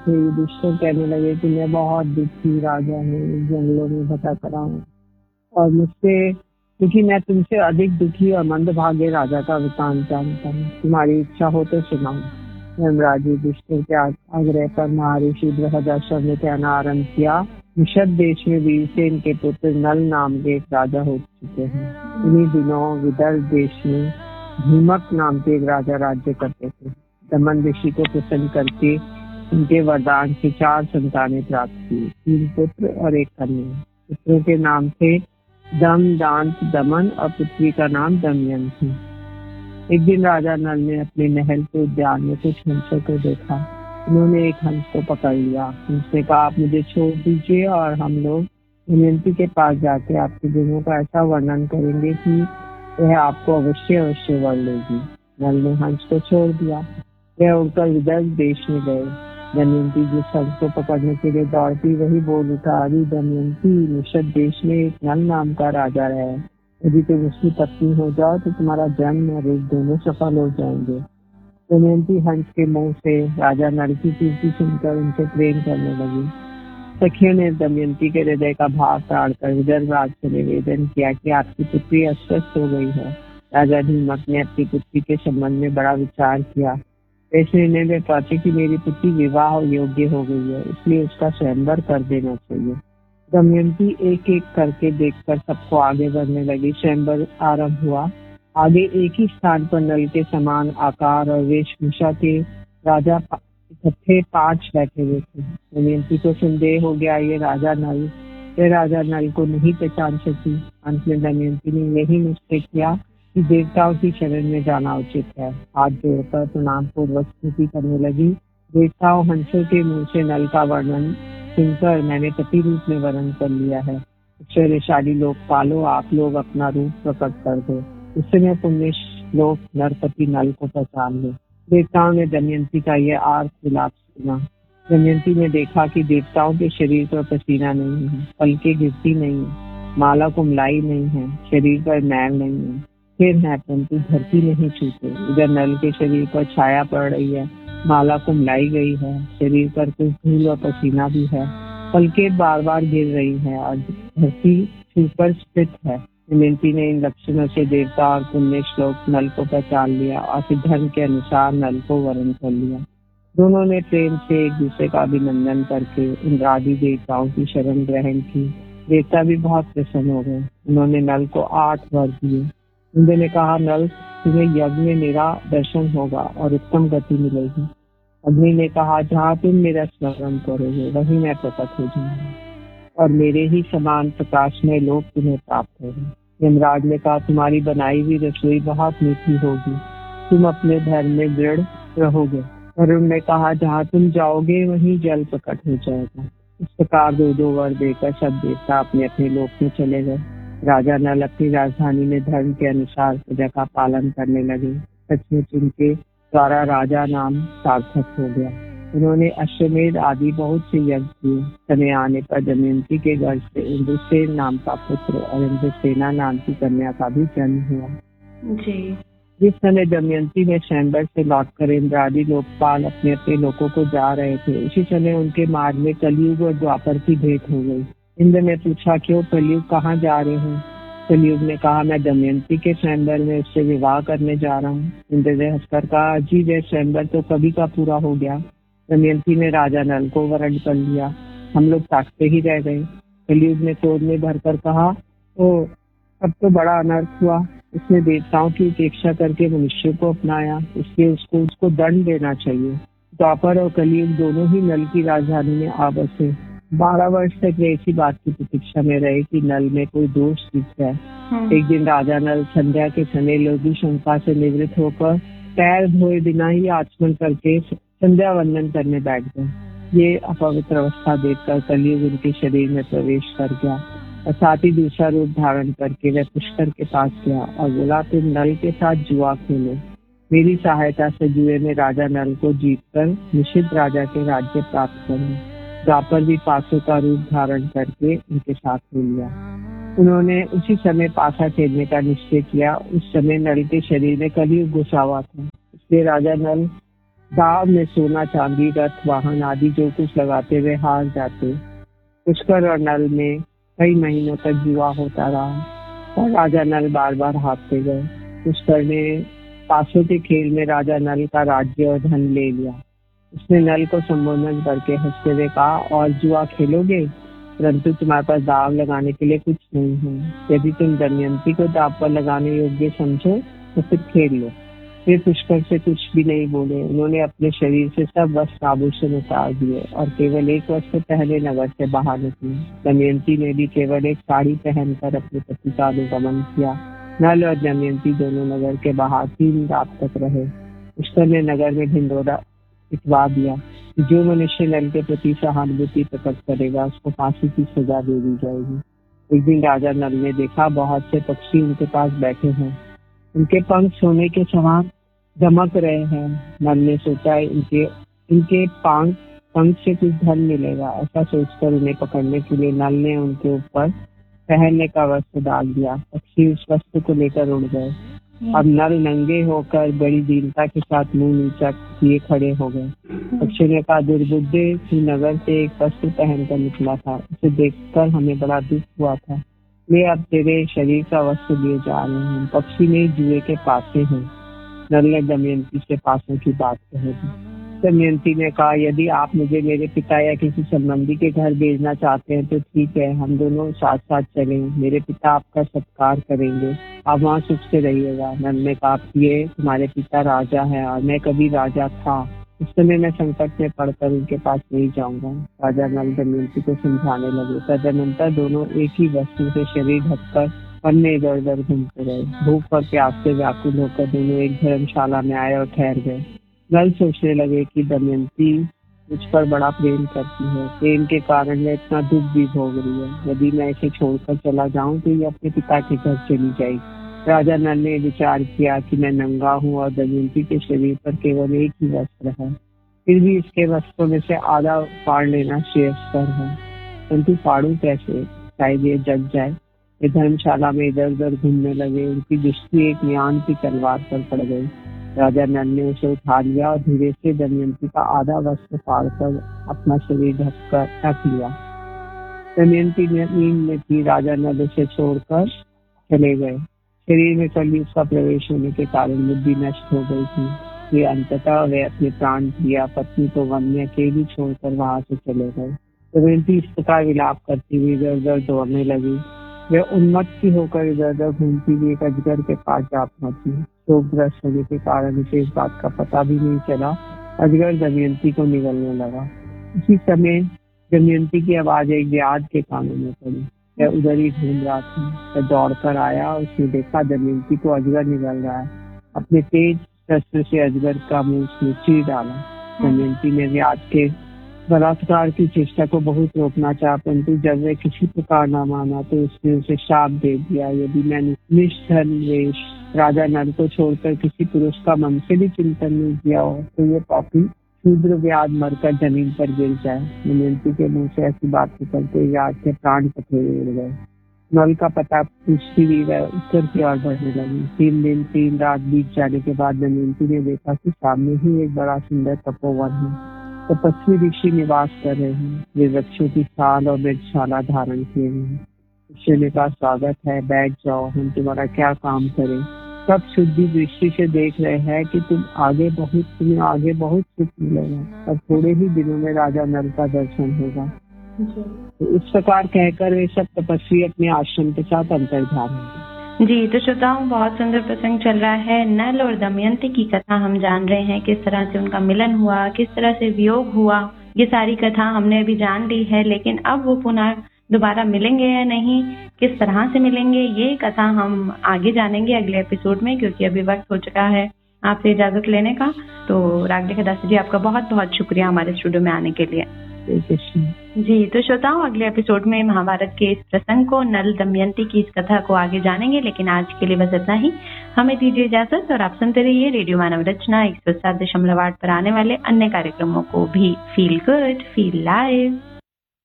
तो युधिष्ठिर कहने लगे कि मैं बहुत दुखी राजा हूँ, जंगलों में भटक रहा हूँ और मुझसे, क्योंकि मैं तुमसे अधिक दुखी और मंदभागे राजा का वृतांत जानता हूँ। तुम्हारी इच्छा हो तो सुनाओ। धर्मराज युधिष्ठिर के आग्रह पर महर्षि बृहदर्शव ने कहना आरंभ किया। निषद देश में वीरसेन के पुत्र नल नाम के एक राजा हो चुके हैं। इन्हीं दिनों विदर्भ देश में भीमक नाम के एक राजा राज्य करते थे। दमन ऋषि को प्रसन्न करके उनके वरदान से 4 संतानें प्राप्त की, 3 पुत्र और 1 कन्या। पुत्रों के नाम थे दम, दांत, दमन और पुत्री का नाम दमयंती। एक दिन राजा नल ने अपने महल के उद्यान में कुछ हंसों को देखा। उन्होंने एक हंस को पकड़ लिया। उसने कहा, आप मुझे छोड़ दीजिए और हम लोग दमयंती के पास जाके आपके गुणों का ऐसा वर्णन करेंगे कि वह आपको अवश्य अवश्य वर लेगी। नल ने हंस को छोड़ दिया। वह उड़कर विदर्भ देश में गए। दमयंती जिस हंस को पकड़ने के लिए दौड़ती, वही बोल उठा, अरे दमयंती, निषद देश में एक नल नाम का राजा है। यदि तुम उसकी पत्नी हो जाओ तो तुम्हारा जन्म और रूप दोनों सफल हो जाएंगे। दमयंती हंस के मुंह से राजा नल की कीर्ति सुनकर उनसे प्रेम करने लगी। सखियों ने दमयंती के हृदय का भाव ताड़कर विदर्भ राज से निवेदन किया कि आपकी पुत्री अस्वस्थ हो गई है। राजा भीमक ने अपनी पुत्री के संबंध में बड़ा विचार किया। इस निर्णय में पहुंचे कि मेरी पुत्री विवाह योग्य हो गई है, इसलिए उसका स्वयंवर कर देना चाहिए। दमयंती एक एक करके देखकर सबको आगे बढ़ने लगी। स्वयंवर आरंभ हुआ। आगे एक ही स्थान पर नल के समान आकार और वेशभूषा के राजा इकट्ठे 5 बैठे हुए थे। दमयंती को संदेह हो गया, ये राजा नल को नहीं पहचान सकी। अंत में दमयंती ने यही निश्चय किया कि देवताओं की शरण में जाना उचित है। हाथ जोड़कर प्रणाम पूर्वक स्तुति करने लगी। देवताओं, हंसों के मुंह से नल का वर्णन सुनकर मैंने पति रूप में वर्ण कर लिया है। ऐश्वर्यशाली लोकपालों, आप लोग अपना रूप प्रकट कर दो, इससे मैं पुण्य लोक नरपति नल को पहचान लूं। देवताओं ने दमयंती का यह आर्त विलाप सुना। दमयंती ने देखा कि देवताओं के शरीर पर पसीना नहीं है, पलकें गिरती नहीं है, माला कुमलाई नहीं है, शरीर पर मैल नहीं है, फिर है परंतु धरती नहीं छूते। इधर नल के शरीर पर छाया पड़ रही है, माला कुमलाई गई है, शरीर पर कुछ धूल और पसीना भी है, पलकें बार बार गिर रही है और धरती छूकर स्थित है। दमयंती ने इन लक्षणों से देवता और पुण्य श्लोक नल को पहचान लिया और फिर धर्म के अनुसार नल को वर्ण कर लिया। दोनों ने प्रेम से एक दूसरे का अभिनंदन करके इंद्रादि देवताओं की शरण ग्रहण की। देवता भी बहुत प्रसन्न हो गए। उन्होंने नल को 8 वर दिए। इंद्र ने कहा, नल, तुम्हें यज्ञ में मेरा दर्शन होगा और उत्तम गति मिलेगी। अग्नि ने कहा, जहाँ तुम मेरा स्मरण करोगे वहीं मैं प्रकट हो जाऊंगा और मेरे ही समान प्रकाशमय लोक तुम्हें प्राप्त होगा। यमराज ने कहा, तुम्हारी बनाई हुई रसोई बहुत मीठी होगी, तुम अपने धर्म में दृढ़ रहोगे। वरुण ने कहा, जहाँ तुम जाओगे वहीं जल प्रकट हो जाएगा। इस प्रकार 2-2 वर देकर सब देवता अपने अपने लोक में चले गए। राजा नल अपनी राजधानी में धर्म के अनुसार प्रजा का पालन करने लगे। सचमुच उनके द्वारा राजा नाम सार्थक हो गया। उन्होंने अश्वमेध आदि बहुत से यज्ञ किए। समय आने पर दमयंती के गर्भ से इंद्रसेन नाम का पुत्र और इंद्रसेना नाम की कन्या का भी जन्म हुआ। जी। जिस समय दमयंती ने स्वयंवर से लौटकर इंद्रादि लोकपाल अपने अपने लोकों को जा रहे थे, उसी समय उनके मार्ग में कलयुग और द्वापर की भेंट हो गई। इंद्र ने पूछा, क्यों कलयुग, कहाँ जा रहे हो? कलयुग ने कहा, मैं दमयंती के स्वयंवर में उससे विवाह करने जा रहा हूँ। इंद्र ने हंसकर कहा, जी, वह स्वयंवर तो कभी का पूरा हो गया। दमयंती ने राजा नल को वरण कर लिया, हम लोग ताकते ही रह गए। कलयुग ने क्रोध में भरकर कहा, ओ, अब तो बड़ा अनर्थ हुआ। उसने देवताओं की उपेक्षा करके मनुष्य को अपनाया, इसलिए उसको दंड देना चाहिए। द्वापर और कलयुग दोनों ही नल की राजधानी में आ बसे। 12 वर्ष तक वे इसी बात की प्रतीक्षा में रहे कि नल में कोई दोष दिख जाए। एक दिन राजा नल संध्या के समय लोभी शंका से निवृत्त होकर पैर धोए बिना ही आचमन करके संध्या वंदन करने बैठ गए। ये अपवित्र अवस्था देखकर कलयुग उनके शरीर में प्रवेश कर गया और साथ ही दूसरा रूप धारण करके वह पुष्कर के पास गया और बोला, तुम नल के साथ जुआ खेलो। मेरी सहायता से जुए में राजा नल को जीतकर निषिद्ध राजा के राज्य प्राप्त करो। द्वापर भी पासों का रूप धारण करके उनके साथ हो लिया। उन्होंने उसी समय पासा खेलने का निश्चय किया। उस समय नल के शरीर में कलयुग घुसा हुआ था, इसलिए राजा नल दाव में सोना चांदी रथ वाहन आदि जो कुछ लगाते वे हार जाते। पुष्कर और नल में कई महीनों तक जुआ होता रहा और राजा नल बार बार हारते गए। पुष्कर ने पासों के खेल में राजा नल का राज्य और धन ले लिया। उसने नल को संबोधन करके हंसते हुए कहा, और जुआ खेलोगे, परंतु तुम्हारे पास दाव लगाने के लिए कुछ नहीं है। यदि तुम दमयंती को दाव पर लगाने योग्य समझो तो फिर खेल लो। वे पुष्कर से कुछ भी नहीं बोले। उन्होंने अपने शरीर से सब वस्त्र आभूषण उतार दिए और केवल एक वस्त्र पहले नगर से बाहर निकली। दमयंती ने भी केवल एक साड़ी पहनकर अपने पति का अनुगमन किया। नल और दमयंती दोनों नगर के बाहर 3 रात तक रहे। पुष्कर ने नगर में ढिंढोरा पिटवा दिया कि जो मनुष्य नल के प्रति सहानुभूति प्रकट करेगा उसको फांसी की सजा दे दी जाएगी। एक दिन राजा नल ने देखा बहुत से पक्षी उनके पास बैठे हैं। उनके पंख सोने के समान दमक रहे हैं। नल ने सोचा इनके पंख से कुछ धन मिलेगा। ऐसा सोचकर उन्हें पकड़ने के लिए नल ने उनके ऊपर पहनने का वस्त्र डाल दिया। पक्षी उस वस्त्र को लेकर उड़ गए। अब नल नंगे होकर बड़ी दीनता के साथ मुंह नीचा किए खड़े हो गए। पक्षी ने कहा, दुर्बुद्धे, तू नगर से एक वस्त्र पहनकर निकला था, उसे देखकर हमें बड़ा दुख हुआ था। वे अब तेरे शरीर का वस्त्र लिए जा रहे हैं। पक्षी ने जुए के पासे हैं। नल ने दमयंती से पासों की बात कह दी। दमयंती ने कहा, यदि आप मुझे मेरे पिता या किसी संबंधी के घर भेजना चाहते हैं तो ठीक है, हम दोनों साथ साथ चलें। मेरे पिता आपका सत्कार करेंगे, आप वहाँ सुख से रहिएगा। नल ने कहा, ये तुम्हारे पिता राजा है और मैं कभी राजा था। उस समय मैं संकट में पड़कर उनके पास नहीं जाऊंगा। राजा नल दमयंती को समझाने लगे। तदनंतर दोनों एक ही वस्त्र से शरीर ढककर वन में इधर उधर घूमते रहे। भूख और प्यास से व्याकुल होकर दोनों एक धर्मशाला में आए और ठहर गए। नल सोचने लगे कि दमयंती मुझ पर बड़ा प्रेम करती है। प्रेम के कारण वह इतना दुख भी भोग रही है। यदि मैं इसे छोड़कर चला जाऊं तो ये अपने पिता के घर चली जाएगी। राजा नल ने विचार किया कि मैं नंगा हूँ और दमयंती के शरीर पर केवल एक ही वस्त्र है, फिर भी इसके वस्त्रों में से आधा फाड़ लेना श्रेयस्कर है। परंतु फाड़ू कैसे, शायद ये जग जाए। वे धर्मशाला में इधर उधर घूमने लगे। उनकी दृष्टि एक म्यान की तलवार पर पड़ गई। राजा नल ने उसे उठा लिया और धीरे से दमयंती का आधा वस्त्र फाड़कर अपना शरीर ढककर रख लिया। दमयंती नींद में थी। राजा नल उसे छोड़कर चले गए। शरीर में कलयुग का प्रवेश होने के कारण बुद्धि नष्ट हो गई थी। वे अंततः वे अपने प्राण प्रिया पत्नी को वन में अकेली छोड़कर वहां से चले गए। दमयंती इस प्रकार विलाप करती हुई इधर उधर दौड़ने लगी। वे उन्मत्त होकर इधर उधर घूमती हुई एक अजगर के पास जा पहुंची। शोकग्रस्त होने के कारण उसे इस बात का पता भी नहीं चला। अजगर दमयंती को निगलने लगा। उसी समय दमयंती की आवाज एक व्याध के कानों में पड़ी। वह उधर ही घूम रहा था। वह दौड़कर आया। उसने देखा दमयंती को अजगर निगल रहा है। अपने तेज शस्त्र से अजगर का मुंह उसने चीर डाला। दमयंती ने व्याध के बलात्कार की चेष्टा को बहुत रोकना चाहा, परंतु जब वह किसी प्रकार न माना तो उसने उसे शाप दे दिया, यदि मैं निष्धन वेश राजा नल को छोड़कर किसी पुरुष का मन से भी चिंतन नहीं किया हो तो ये पापी शूद्र व्याध मरकर जमीन पर गिर जाए। दमयंती के मुंह से ऐसी बात निकलते व्याध के प्राण पथेरे उड़ गए। नल का पता पूछती हुई वह उत्तर की ओर बढ़ने लगी। 3 दिन 3 रात बीत जाने के बाद दमयंती ने देखा कि सामने ही एक बड़ा सुंदर तपोवन है। तपस्वी ऋषि निवास कर रहे हैं। वे वृक्षों की छाल और मृगशाला धारण किए हुए हैं। ऋषि ने कहा, स्वागत है, बैठ जाओ, हम तुम्हारा क्या काम करें। सब शुद्धि दृष्टि से देख रहे हैं कि तुम्हें आगे बहुत सुख मिलेगा और थोड़े ही दिनों में राजा नल का दर्शन होगा। तो इस प्रकार कहकर वे सब तपस्वी अपने आश्रम के साथ अंतर्धान होंगे। जी, तो श्रोताओं, बहुत सुंदर प्रसंग चल रहा है। नल और दमयंती की कथा हम जान रहे हैं, किस तरह से उनका मिलन हुआ, किस तरह से वियोग हुआ। ये सारी कथा हमने अभी जान ली है, लेकिन अब वो पुनः दोबारा मिलेंगे या नहीं, किस तरह से मिलेंगे, ये कथा हम आगे जानेंगे अगले एपिसोड में, क्योंकि अभी वक्त हो चुका है आपसे इजाजत लेने का। तो रागदेवी दासी जी, आपका बहुत बहुत शुक्रिया हमारे स्टूडियो में आने के लिए। जी, तो श्रोताओं, अगले एपिसोड में महाभारत के इस प्रसंग को, नल दमयंती की इस कथा को आगे जानेंगे, लेकिन आज के लिए बस इतना ही। हमें दीजिए इजाजत और आप सुनते रहिए रेडियो मानव रचना 107.8 पर आने वाले अन्य कार्यक्रमों को भी। Feel good, feel live.